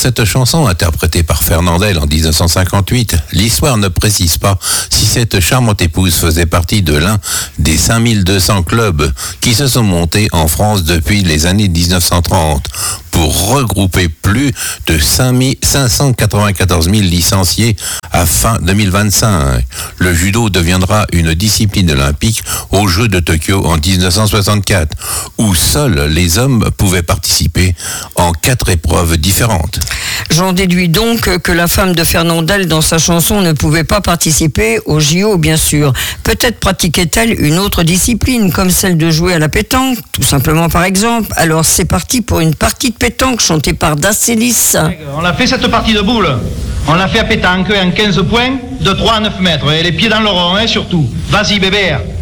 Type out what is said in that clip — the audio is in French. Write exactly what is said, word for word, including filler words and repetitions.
cette chanson, interprétée par Fernandel en dix-neuf cent cinquante-huit, l'histoire ne précise pas si cette charmante épouse faisait partie de l'un des cinq mille deux cents clubs qui se sont montés en France depuis les années dix-neuf cent trente pour regrouper plus de cinq cent quatre-vingt-quatorze mille licenciés à fin deux mille vingt-cinq. Le judo deviendra une discipline olympique aux Jeux de Tokyo en dix-neuf cent soixante-quatre, où seuls les hommes pouvaient participer en quatre épreuves différentes. J'en déduis donc que la femme de Fernandel dans sa chanson ne pouvait pas participer aux J O, bien sûr. Peut-être pratiquait-elle une autre discipline, comme celle de jouer à la pétanque, tout simplement par exemple. Alors c'est parti pour une partie de pétanque chantée par Dassélis. On a fait cette partie de boule. On l'a fait à pétanque en quinze points, de trois à neuf mètres. Et les pieds dans le rond, hein, surtout. Vas-y bébé.